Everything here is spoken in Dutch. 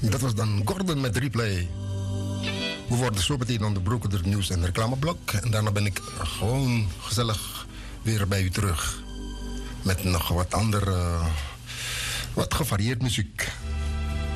Dat was dan Gordon met Replay. We worden zo meteen onderbroken door het nieuws en reclameblok. En daarna ben ik gewoon gezellig weer bij u terug. Met nog wat andere, wat gevarieerd muziek.